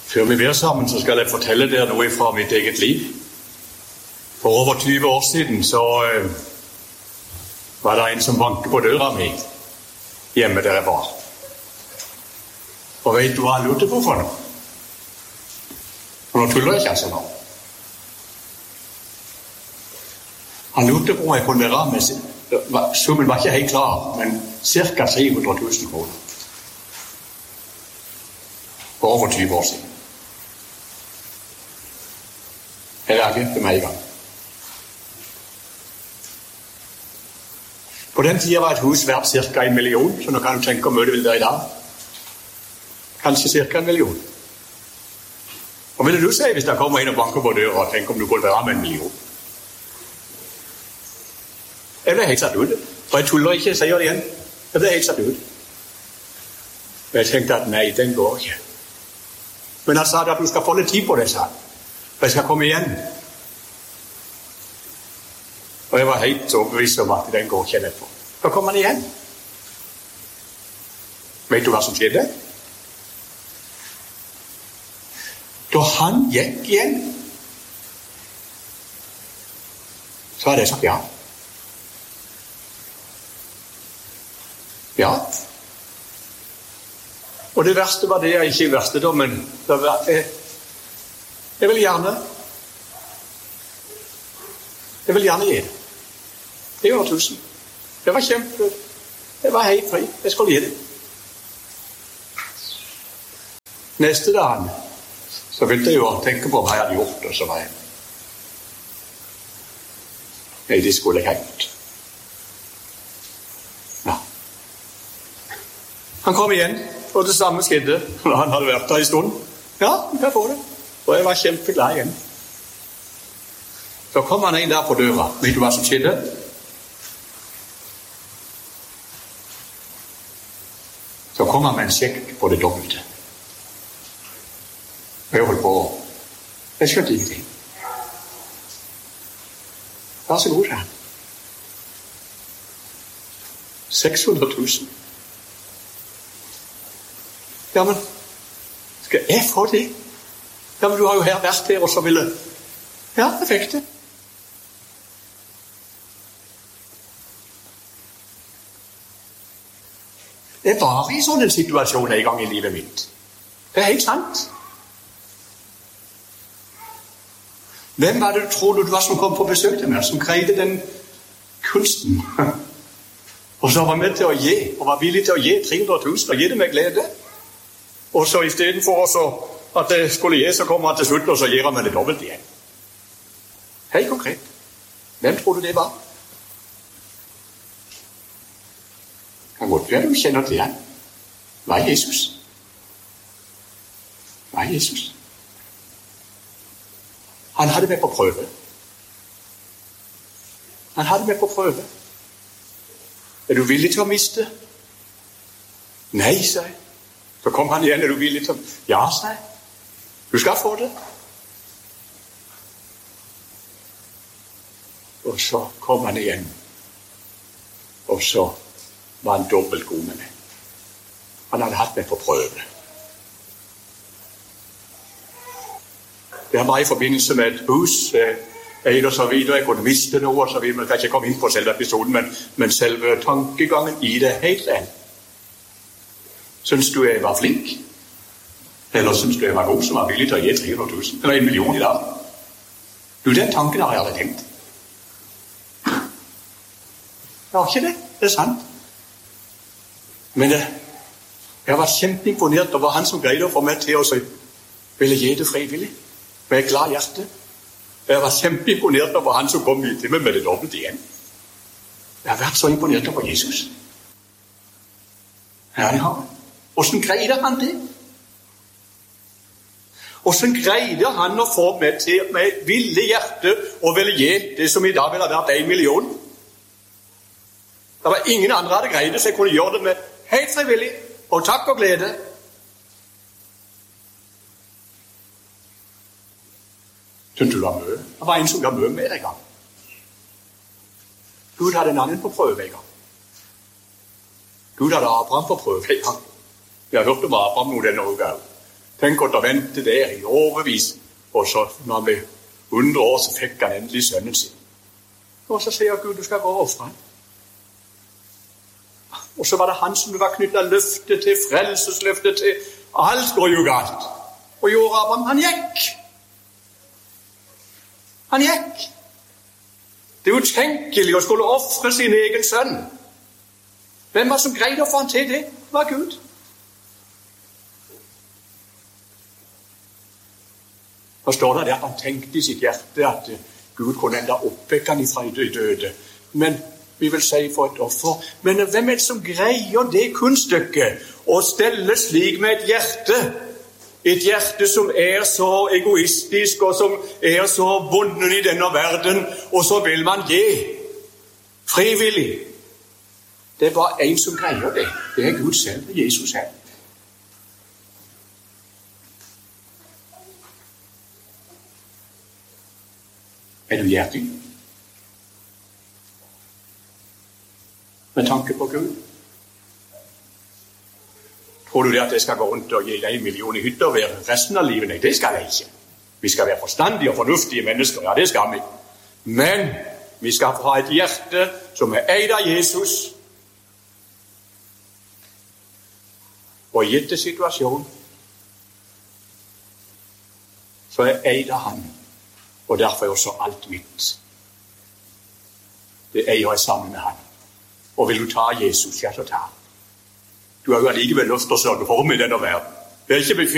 Før vi ber sammen, så skal jeg fortelle dere noe fra mitt eget liv. For over 20 år siden så var det en som banket på døra mi hjemme der jeg var. Og vet du hva han lurte på for noe? Og nå tuller jeg ikke altså nå. Han lurte på om jeg kunne være med sin. Summen var ikke helt klar, men ca. 300 000 kroner. For over 20 år siden. Jeg reagerte med en gang. På den tiden var et hus verdt ca. 1 million, så nå kan du tenke hvor mye det vil være i dag. Kanskje ca. 1 million. Og vil du si hvis det kommer inn og banker på døra og tenker om du kunne være med 1 million? Jeg ble helt satt ut. For jeg tuller ikke, jeg sier det igjen. Jeg ble helt satt ut. Og jeg tenkte at nei, den går ikke. Men han sa at du skal få litt tid på det, sa han. Og jeg skal komme igjen. Og jeg var helt overbevist om at den går ikke nedpå. Da kom han igjen. Vet du hva som skjedde? Da han gikk igjen, så hadde jeg sagt ja. Ja. Og det verste var det jeg ikke verste da, men jeg vil gjerne gi det. Det var 1000. Det var kjempe. Det var helt fri. Jeg skulle gi det. Neste dag så begynte jeg jo å tenke på hva jeg hadde gjort, og så var jeg nei, det skulle jeg ha gjort. Ja. Han kom igjen, og det samme skjedde når han hadde vært der en stund. Ja, du kan få det. Og jeg var kjempeglad igjen. Så kom han inn der på døra. Vet du hva som skjedde? Så kom han med en sjekk på det dobbelte. Og jeg holdt på. Jeg skjønte ingenting. Vær så god, sa han. 600 000. Ja, men skal jeg få det? Ja, men du har jo her vært her, og så ville. Ja, jeg fikk det. Jeg var i sånn en situasjon en gang i livet mitt. Det er helt sant. Hvem var det du trodde du var som kom på besøk til meg, som greide den kunsten? Og så var med til å gi, og var villig til å gi 300 000, og gi det med glede. Og så i stedet for også at det skulle gi, så kommer han til slutt, og så gir han meg det dobbelt igjen. Helt konkret. Hvem tror du det var? Kan godt være du kjenner til han. Hva er Jesus? Hva er Jesus? Han hadde meg på prøve. Han hadde meg på prøve. Er du villig til å miste? Nei, sa jeg. Så kom han igjen, er du villig til å... Ja, sa jeg. Du skal få det. Og så kom han igjen. Og så var han dobbelt god med meg. Han hadde hatt meg på prøve. Det var i forbindelse med et hus, og så videre. Jeg kunne miste noe, og så videre. Jeg kan ikke komme inn på selve episoden, men selve tankegangen i det helt enn. Syns du jeg var flink? Eller syns du jeg var god som var villig til å gi 300 000? Eller 1 million i dag? Du, den tanken har jeg aldri tenkt. Jeg har ikke det. Det er sant. Men jeg var kjempeimponert over han som greide å få meg til å ville gi det frivillig. Med et glad hjerte. Jeg var kjempeimponert over han som kom til meg med det dobbelt igjen. Jeg har vært så imponert over Jesus. Ja, det har jeg. Hvordan greide han det? Hvordan greide han å få meg til med ville hjerte og ville gi det som i dag ville ha vært 1 million? Det var ingen andre hadde greid det, så jeg kunne gjøre det med helt frivillig og takk og glede. Synes du det var mye? Det var en som ga mye med en gang. Gud hadde en annen på prøve en gang. Gud hadde Abraham på prøve en gang. Vi har hørt om Abraham nå denne uka. Tenk at å vente der i årevis, og så når vi 100 år, så fikk han endelig sønnen sin. Og så sier Gud, du skal gå og ofre han. Og så var det han som var knyttet løftet til, frelsesløftet til. Alt går jo galt. Og gjorde Abraham, han gikk. Han gikk. Det er utenkelig å skulle ofre sin egen sønn. Hvem var som greide å få han til det? Det var Gud. Og står det at han tenkte i sitt hjerte at Gud kunne enda oppvekke han ifra de døde. Men vi vil si for et offer. Men hvem er det som greier det kunststykket å stelle slik med et hjerte? Et hjerte som er så egoistisk og som er så bundet i denne verden, og så vil man gi frivillig. Det er bare en som greier det. Det er Gud selv, Jesus selv. Er du hjertig? Med tanke på Gud? Tror du det at jeg skal gå rundt og gi deg 1 million i hytter ved resten av livet? Nei, det skal jeg ikke. Vi skal være forstandige og fornuftige mennesker, ja, det skal vi. Men vi skal ha et hjerte som er eid av Jesus. Og i gitte situasjon så er eid av han. Og derfor er også alt mitt. Det eier jeg sammen med han. Og vil du ta Jesus, ja, så ta. Du har jo allikevel lyst til å sørge for med denne verden. Det er ikke